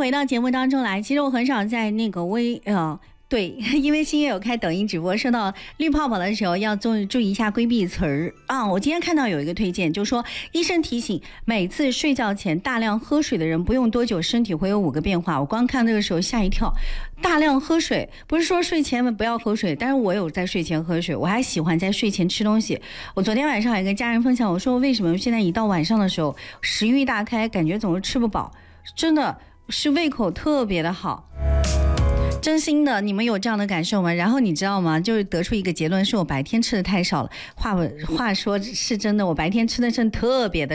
回到节目当中来。其实我很少在那个对，因为星月有开抖音直播，说到绿泡泡的时候要注意一下规避词儿啊。我今天看到有一个推荐，就说医生提醒，每次睡觉前大量喝水的人，不用多久身体会有5个变化。我光看这个时候吓一跳。大量喝水不是说睡前不要喝水，但是我有在睡前喝水，我还喜欢在睡前吃东西。我昨天晚上也跟家人分享，我说为什么现在一到晚上的时候食欲大开，感觉总是吃不饱，真的是胃口特别的好。真心的，你们有这样的感受吗？然后你知道吗？就是得出一个结论，是我白天吃的太少了。话说是真的，我白天吃的真特别的